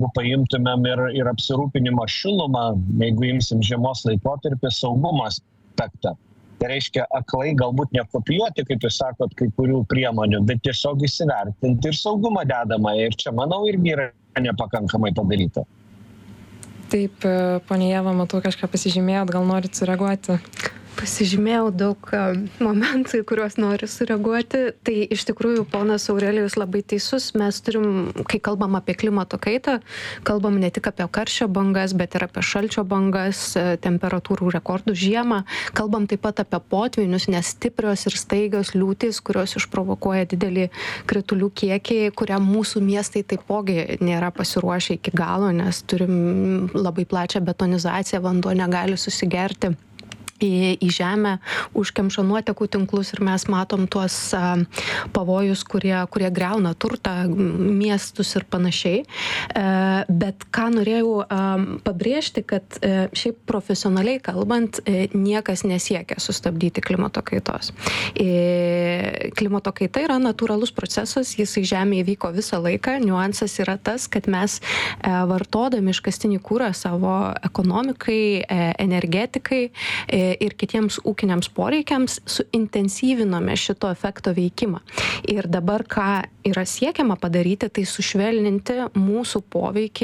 paimtumėm ir apsirūpinimo šilumą, jeigu imsim žiemos laikotarpį, saugumo aspektą. Tai reiškia aklai galbūt nekopijuoti, kaip jūs sakot, kai kurių priemonių, bet tiesiog įsivertinti ir saugumą dedamą. Ir čia, manau, irgi yra nepakankamai padaryta. Taip, ponia Ieva, matau, kažką pasižymėjot, gal norit sureaguoti? Pasižymėjau daug momentų, į kuriuos noriu sureaguoti. Tai iš tikrųjų ponas Aurelijus labai teisus. Mes turim, kai kalbam apie klimato kaitą, kalbam ne tik apie karščio bangas, bet ir apie šalčio bangas, temperatūrų rekordų žiemą. Kalbam taip pat apie potvynius, nes stiprios ir staigios liūtys, kurios išprovokuoja didelį kritulių kiekį, kuriam mūsų miestai taipogi nėra pasiruošę iki galo, nes turim labai plačią betonizaciją, vanduo negali susigerti į žemę, užkemša nuotekų tinklus ir mes matom tuos pavojus, kurie griauna turtą, miestus ir panašiai. Bet ką norėjau pabrėžti, kad šiaip profesionaliai kalbant, niekas nesiekia sustabdyti klimato kaitos. Klimato kaita yra natūralus procesas, jisai žemėje vyko visą laiką. Niuansas yra tas, kad mes vartodami iškastinį kurą savo ekonomikai, energetikai ir kitiems ūkiniams poreikiams suintensyvinome šito efekto veikimą. Ir dabar, ką yra siekiama padaryti, tai sušvelninti mūsų poveikį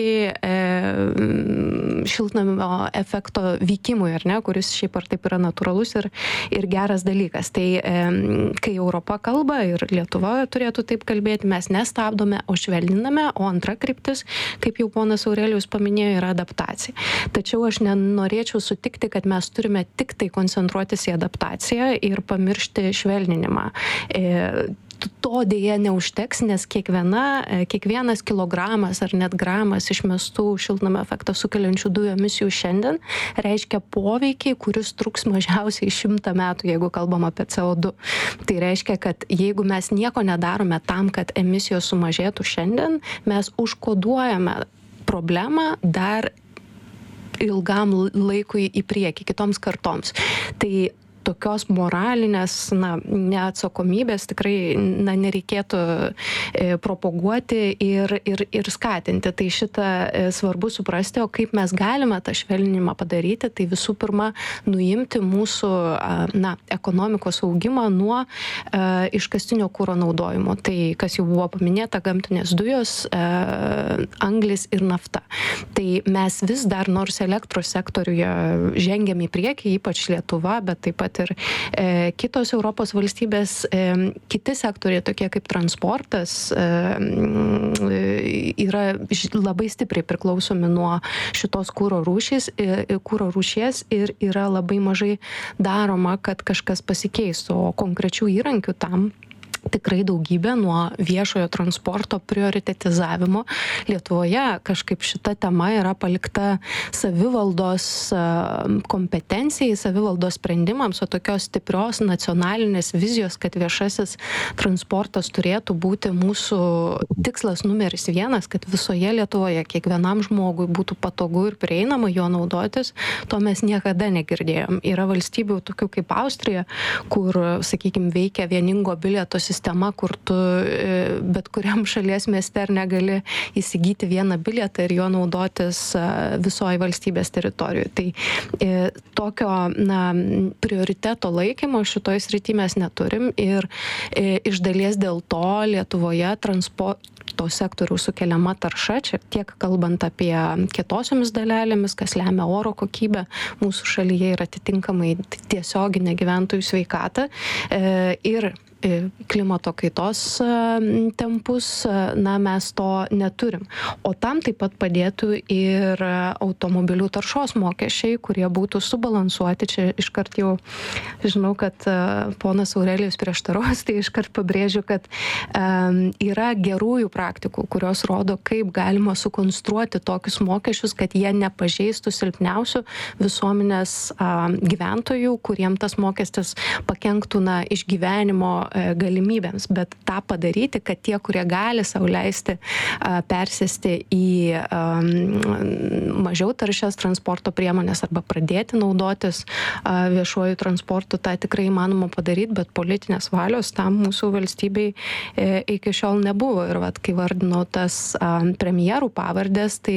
šiltnamio efekto vykimui, ar ne, kuris šiaip ar taip yra natūralus ir geras dalykas. Tai kai Europa kalba ir Lietuva turėtų taip kalbėti, mes nestabdome, o švelniname, o antra kryptis, kaip jau ponas Aurelijus paminėjo, yra adaptacija. Tačiau aš nenorėčiau sutikti, kad mes turime tik tai koncentruotis į adaptaciją ir pamiršti švelninimą. To dėja neužteks, nes kiekvienas kilogramas ar net gramas išmestų šiltnamio efektą sukeliančių dujų emisijų šiandien reiškia poveikį, kuris truks mažiausiai 100 metų, jeigu kalbam apie CO2. Tai reiškia, kad jeigu mes nieko nedarome tam, kad emisijos sumažėtų šiandien, mes užkoduojame problemą dar ilgam laikui į priekį, kitoms kartoms. Tai tokios moralinės neatsakomybės tikrai nereikėtų propaguoti ir skatinti. Tai šitą svarbu suprasti, o kaip mes galime tą švelninimą padaryti, tai visų pirma nuimti mūsų ekonomikos augimą nuo iškastinio kuro naudojimo. Tai kas jau buvo paminėta, gamtinės dujos, anglis ir nafta. Tai mes vis dar, nors elektros sektoriuje žengiam į priekį, ypač Lietuva, bet taip pat ir kitos Europos valstybės, kiti sektoriai, tokie kaip transportas, yra labai stipriai priklausomi nuo šitos kuro rūšies ir yra labai mažai daroma, kad kažkas pasikeistų, o konkrečių įrankių tam tikrai daugybė, nuo viešojo transporto prioritetizavimo. Lietuvoje kažkaip šita tema yra palikta savivaldos kompetencijai, savivaldos sprendimams, o tokios stiprios nacionalinės vizijos, kad viešasis transportas turėtų būti mūsų tikslas numeris 1, kad visoje Lietuvoje kiekvienam žmogui būtų patogu ir prieinama jo naudotis, to mes niekada negirdėjom. Yra valstybių tokių kaip Austrija, kur, sakykime, veikia vieningo bilieto sistema, kur tu bet kuriam šalies mieste negali įsigyti vieną bilietą ir jo naudotis visoje valstybės teritorijoje. Tai tokio prioriteto laikymo šitoj srity mes neturim ir iš dalies dėl to Lietuvoje transporto sektorių sukeliama tarša, čia tiek kalbant apie kietosiomis dalelėmis, kas lemia oro kokybę mūsų šalyje ir atitinkamai tiesioginę gyventojų sveikatą ir klimato kaitos tempus, mes to neturim. O tam taip pat padėtų ir automobilių taršos mokesčiai, kurie būtų subalansuoti. Čia iškart jau žinau, kad ponas Aurelijus prieštaraus, tai iškart pabrėžiu, kad yra gerųjų praktikų, kurios rodo, kaip galima sukonstruoti tokius mokesčius, kad jie nepažeistų silpniausių visuomenės gyventojų, kuriem tas mokestis pakenktų išgyvenimo galimybėms, bet tą padaryti, kad tie, kurie gali sau leisti persėsti į mažiau taršias transporto priemonės arba pradėti naudotis viešuoju transportu, tą tikrai įmanoma padaryti, bet politinės valios tam mūsų valstybei iki šiol nebuvo. Ir vat, kai vardinau tas premjerų pavardės, tai